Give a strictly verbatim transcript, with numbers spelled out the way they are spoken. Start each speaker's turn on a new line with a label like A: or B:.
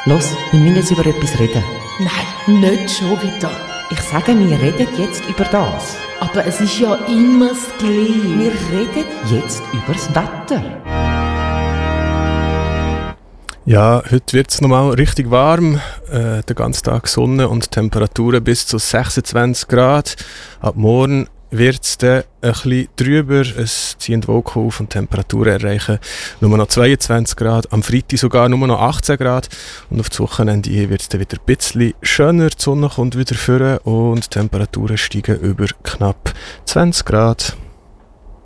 A: Los, wir müssen jetzt über etwas reden.
B: Nein, nicht schon wieder.
A: Ich sage, wir reden jetzt über das.
B: Aber es ist ja immer das Gleiche.
A: Wir reden jetzt über das Wetter.
C: Ja, heute wird es nochmal richtig warm. Äh, den ganzen Tag Sonne und Temperaturen bis zu sechsundzwanzig Grad. Ab morgen wird es dann ein bisschen drüber. Es ziehen Wolken auf und Temperaturen erreichen nur noch zweiundzwanzig Grad. Am Freitag sogar nur noch achtzehn Grad. Und auf das Wochenende wird es dann wieder ein bisschen schöner. Die Sonne kommt wieder vor und die Temperaturen steigen über knapp zwanzig Grad.